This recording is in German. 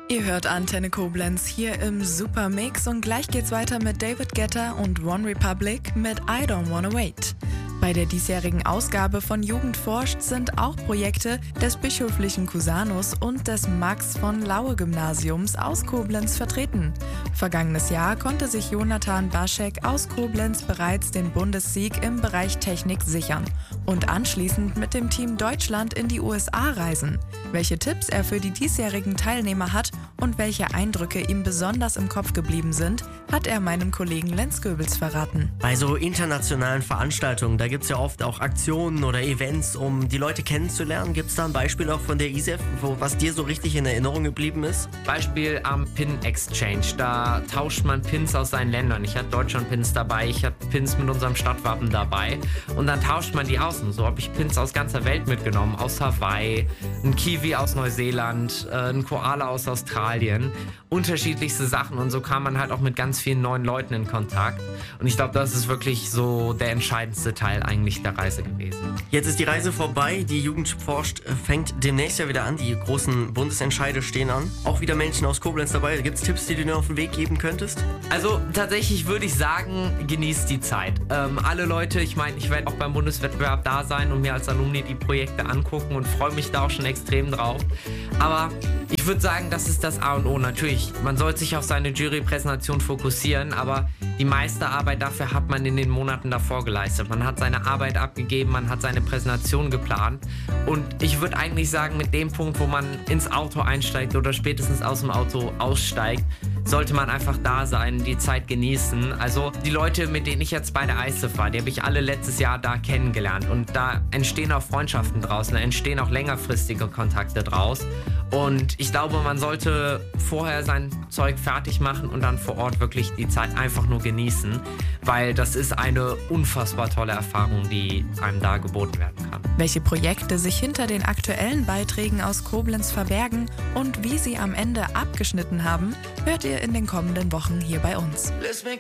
Ihr hört Antenne Koblenz hier im Supermix und gleich geht's weiter mit David Guetta und One Republic mit I Don't Wanna Wait. Bei der diesjährigen Ausgabe von Jugend forscht sind auch Projekte des bischöflichen Cusanus und des Max von Laue Gymnasiums aus Koblenz vertreten. Vergangenes Jahr konnte sich Jonathan Baschek aus Koblenz bereits den Bundessieg im Bereich Technik sichern und anschließend mit dem Team Deutschland in die USA reisen. Welche Tipps er für die diesjährigen Teilnehmer hat und welche Eindrücke ihm besonders im Kopf geblieben sind, hat er meinem Kollegen Lenz Goebels verraten. Bei so internationalen Veranstaltungen, da gibt es ja oft auch Aktionen oder Events, um die Leute kennenzulernen. Gibt es da ein Beispiel auch von der ISEF, was dir so richtig in Erinnerung geblieben ist? Beispiel am Pin Exchange. Da tauscht man Pins aus seinen Ländern. Ich hatte Deutschland-Pins dabei, ich hatte Pins mit unserem Stadtwappen dabei. Und dann tauscht man die aus. Und so habe ich Pins aus ganzer Welt mitgenommen. Aus Hawaii, ein Kiwi aus Neuseeland, ein Koala aus Australien. Unterschiedlichste Sachen. Und so kam man halt auch mit ganz vielen neuen Leuten in Kontakt. Und ich glaube, das ist wirklich so der entscheidendste Teil eigentlich der Reise gewesen. Jetzt ist die Reise vorbei, die Jugend forscht fängt demnächst ja wieder an, die großen Bundesentscheide stehen an. Auch wieder Menschen aus Koblenz dabei. Gibt es Tipps, die du mir auf den Weg geben könntest? Also tatsächlich würde ich sagen, genießt die Zeit. Alle Leute, ich meine, ich werde auch beim Bundeswettbewerb da sein und mir als Alumni die Projekte angucken und freue mich da auch schon extrem drauf. Aber ich würde sagen, das ist das A und O. Natürlich, man sollte sich auf seine Jurypräsentation fokussieren, aber die meiste Arbeit dafür hat man in den Monaten davor geleistet. Man hat seine Arbeit abgegeben, man hat seine Präsentation geplant. Und ich würde eigentlich sagen, mit dem Punkt, wo man ins Auto einsteigt oder spätestens aus dem Auto aussteigt, sollte man einfach da sein, die Zeit genießen. Also die Leute, mit denen ich jetzt bei der ISEF war, die habe ich alle letztes Jahr da kennengelernt. Und da entstehen auch Freundschaften draus, da entstehen auch längerfristige Kontakte draus. Und ich glaube, man sollte vorher sein Zeug fertig machen und dann vor Ort wirklich die Zeit einfach nur genießen, weil das ist eine unfassbar tolle Erfahrung, die einem da geboten werden kann. Welche Projekte sich hinter den aktuellen Beiträgen aus Koblenz verbergen und wie sie am Ende abgeschnitten haben, hört ihr in den kommenden Wochen hier bei uns.